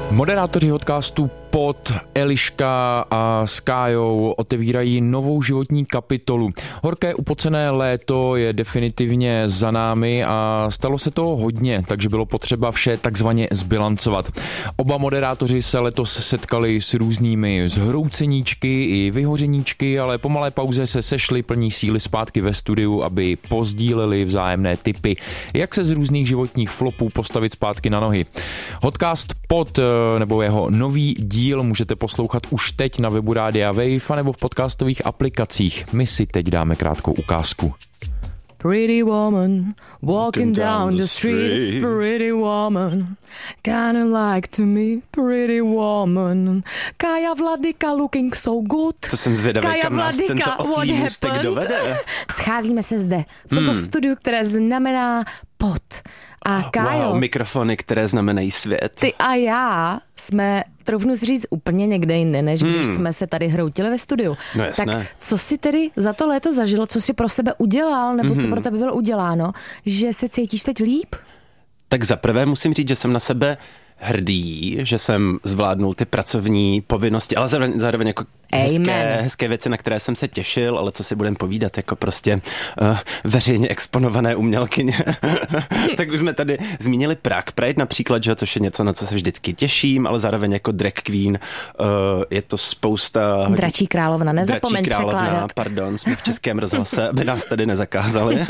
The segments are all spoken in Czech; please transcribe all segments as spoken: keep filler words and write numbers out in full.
Moderátoři podcastu Pod, Eliška a s Kájou otevírají novou životní kapitolu. Horké upocené léto je definitivně za námi a stalo se toho hodně, takže bylo potřeba vše takzvaně zbilancovat. Oba moderátoři se letos setkali s různými zhrouceníčky i vyhořeníčky, ale po malé pauze se sešli plní síly zpátky ve studiu, aby pozdíleli vzájemné tipy, jak se z různých životních flopů postavit zpátky na nohy. Podcast Pod, nebo jeho nový díl můžete poslouchat už teď na webu Rádia Wave nebo v podcastových aplikacích. My si teď dáme krátkou ukázku. Pretty woman, walking down the street, pretty woman, kinda like to me, pretty woman. Kaja Vladika looking so good. To jsem zvědavý, Kaja kam nás Vladika, tento osý můstek dovede. Scházíme se zde, v tomto hmm. studiu, které znamená Pod. A Kájo, wow, mikrofony, které znamenají svět. Ty a já jsme, troufnu si říct, úplně někde jinde, než hmm. když jsme se tady hroutili ve studiu. No jasné. Tak co jsi tedy za to léto zažil, co jsi pro sebe udělal, nebo mm-hmm. co pro tebe bylo uděláno, že se cítíš teď líp? Tak zaprvé musím říct, že jsem na sebe hrdý, že jsem zvládnul ty pracovní povinnosti, ale zároveň, zároveň jako hezké, hezké věci, na které jsem se těšil, ale co si budem povídat, jako prostě uh, veřejně exponované umělkyně. Tak už jsme tady zmínili Prague Pride například, že, což je něco, na co se vždycky těším, ale zároveň jako drag queen uh, je to spousta... Dračí královna, nezapomeň Dračí královna, překládat. Pardon, jsme v Českém rozhlase, aby nás tady nezakázali.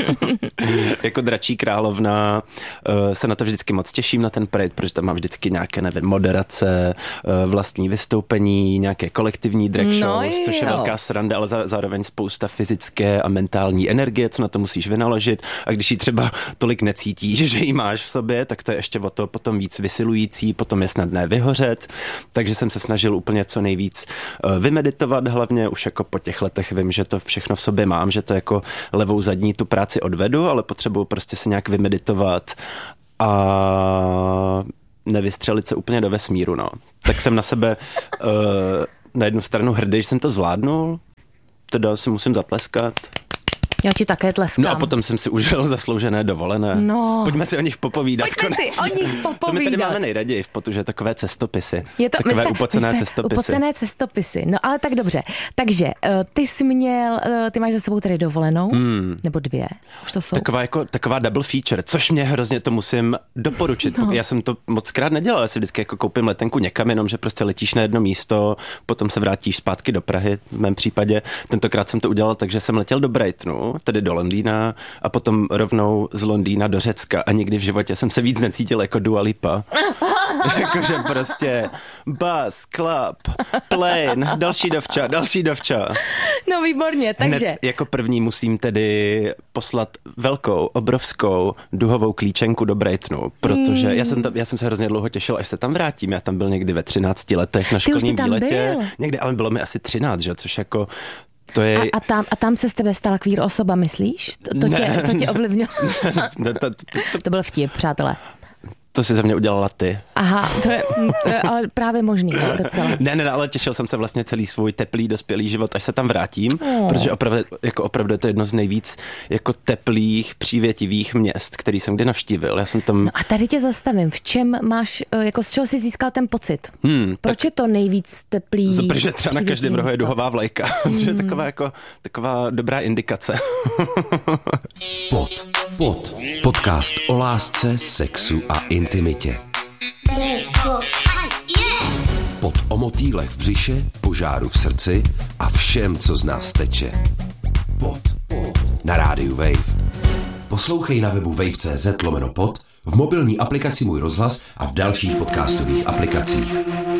Jako Dračí královna uh, se na to vždycky moc těším, na ten Pride, protože tam mám vždycky nějaké, nevím, moderace, uh, vlastní vystoupení, nějaké kolektivní drag No shows, což je jo. velká sranda, ale zá, zároveň spousta fyzické a mentální energie, co na to musíš vynaložit, a když ji třeba tolik necítíš, že ji máš v sobě, tak to je ještě o to potom víc vysilující, potom je snadné vyhořet, takže jsem se snažil úplně co nejvíc uh, vymeditovat, hlavně už jako po těch letech vím, že to všechno v sobě mám, že to jako levou zadní tu práci odvedu, ale potřebuju prostě se nějak vymeditovat a nevystřelit se úplně do vesmíru, no. Tak jsem na sebe uh, na jednu stranu hrdý, že jsem to zvládnul, teda si musím zatleskat. Já ti také tleskám. No a potom jsem si užil zasloužené dovolené. No. Pojďme si o nich popovídat. Pojďme konečně. si o nich popovídat. To my tady máme nejraději v Potu, že takové cestopisy. Je to, takové jste, upocené jste, cestopisy. Upocené cestopisy. No ale tak dobře. Takže uh, ty jsi měl, uh, ty máš za sebou tady dovolenou, hmm. nebo dvě, už to jsou. Taková, jako, taková double feature, což mě hrozně to musím doporučit. No. Já jsem to moc krát nedělal, já si vždycky jako koupím letenku někam, jenom že prostě letíš na jedno místo, potom se vrátíš zpátky do Prahy, v mém případě. Tentokrát jsem to udělal tak, že jsem letěl do Brightonu, tedy do Londýna, a potom rovnou z Londýna do Řecka a nikdy v životě jsem se víc necítil jako Dua Lipa. Jakože prostě bus, club, plane, další dovča, další dovča. No výborně, takže. Hned jako první musím tedy poslat velkou, obrovskou duhovou klíčenku do Brightonu, protože mm. já, jsem tam, já jsem se hrozně dlouho těšil, až se tam vrátím. Já tam byl někdy ve třinácti letech na školním výletě. Někdy, ale bylo mi asi třináct, že? Což jako to je... A, a, tam, a tam se z tebe stala queer osoba, myslíš? To, to, tě, to tě ovlivnilo? to, to, to, to, to byl vtip, přátelé. To si ze mě udělala ty. Aha, to je, to je ale právě možný, no, docela. Ne, ne, ale těšil jsem se vlastně celý svůj teplý, dospělý život, až se tam vrátím, oh. protože opravdu, jako opravdu je to jedno z nejvíc jako teplých, přívětivých měst, který jsem kdy navštívil. Já jsem tam... No a tady tě zastavím. V čem máš, jako z čeho jsi získal ten pocit? Hmm, Proč tak, je to nejvíc teplý? Protože třeba na každém rohu je duhová vlajka. Hmm. To je taková, jako, taková dobrá indikace. Pod, pod. Podcast o lásce, sexu a intimitě. Pod o motýlech v břiše, požáru v srdci a všem, co z nás teče. Pod, pod. Na rádiu Wave. Poslouchej na webu wave.cz lomeno pod, v mobilní aplikaci Můj rozhlas a v dalších podcastových aplikacích.